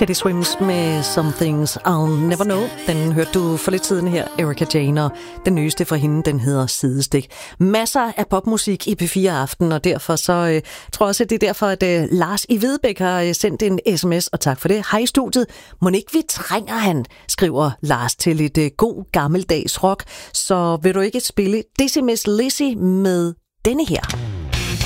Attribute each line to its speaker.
Speaker 1: Teddy Swims med Some Things I'll Never Know. Den hørte du for lidt siden her, Erika Jane, og den nyeste fra hende, den hedder Sidestik. Masser af popmusik i P4 Aften, og derfor så tror jeg også, at det er derfor, at Lars i Vedbæk har sendt en sms, og tak for det. Hej i studiet. Må ikke vi trænger han, skriver Lars til lidt god gammeldags rock. Så vil du ikke spille Dizzy Miss Lizzy med denne her?